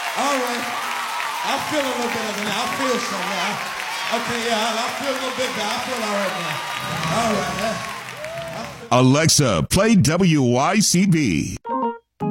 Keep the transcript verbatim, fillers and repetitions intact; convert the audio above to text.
All right. I feel a little better now. I feel some now. Okay, yeah, I, I feel a little bit better. I feel all right now. All right. Yeah. Alexa, play W Y C B.